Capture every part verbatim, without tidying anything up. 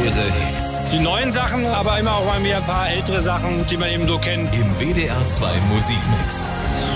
eure Hits. Die neuen Sachen, aber immer auch mal wieder ein paar ältere Sachen, die man eben so kennt. Im W D R zwei Musikmix.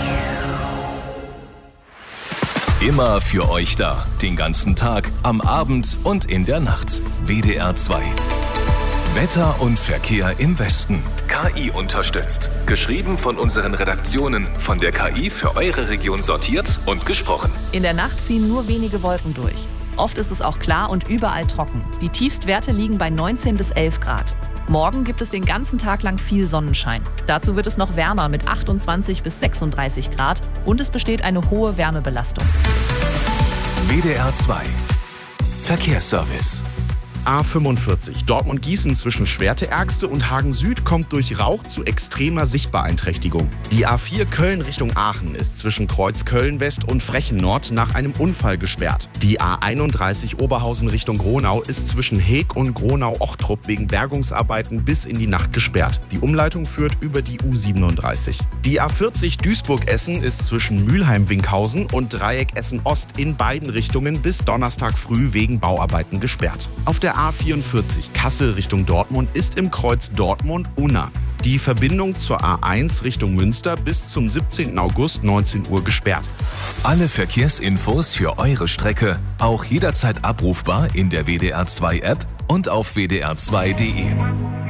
Immer für euch da. Den ganzen Tag, am Abend und in der Nacht. W D R zwei. Wetter und Verkehr im Westen. K I unterstützt. Geschrieben von unseren Redaktionen. Von der K I für eure Region sortiert und gesprochen. In der Nacht ziehen nur wenige Wolken durch. Oft ist es auch klar und überall trocken. Die Tiefstwerte liegen bei neunzehn bis elf Grad. Morgen gibt es den ganzen Tag lang viel Sonnenschein. Dazu wird es noch wärmer mit achtundzwanzig bis sechsunddreißig Grad und es besteht eine hohe Wärmebelastung. W D R zwei. Verkehrsservice. A fünfundvierzig Dortmund-Gießen zwischen Schwerte-Ergste und Hagen-Süd kommt durch Rauch zu extremer Sichtbeeinträchtigung. Die A vier Köln Richtung Aachen ist zwischen Kreuz Köln-West und Frechen-Nord nach einem Unfall gesperrt. Die A einunddreißig Oberhausen Richtung Gronau ist zwischen Heeg und Gronau-Ochtrup wegen Bergungsarbeiten bis in die Nacht gesperrt. Die Umleitung führt über die U siebenunddreißig. Die A vierzig Duisburg-Essen ist zwischen Mülheim-Winkhausen und Dreieck Essen-Ost in beiden Richtungen bis Donnerstag früh wegen Bauarbeiten gesperrt. Auf der A vierundvierzig Kassel Richtung Dortmund ist im Kreuz Dortmund-Unna die Verbindung zur A eins Richtung Münster bis zum siebzehnten August neunzehn Uhr gesperrt. Alle Verkehrsinfos für eure Strecke auch jederzeit abrufbar in der W D R zwei App und auf W D R zwei punkt de.